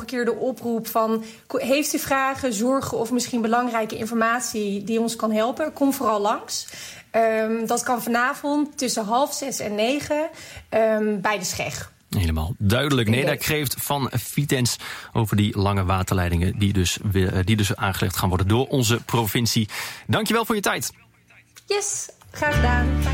keer de oproep van... heeft u vragen, zorgen of misschien belangrijke informatie die ons kan helpen? Kom vooral langs. Dat kan vanavond tussen 5:30 en 9 bij de Scheg. Helemaal duidelijk. Neda Kreeft van Vitens over die lange waterleidingen die dus aangelegd gaan worden door onze provincie. Dankjewel voor je tijd. Yes, graag gedaan.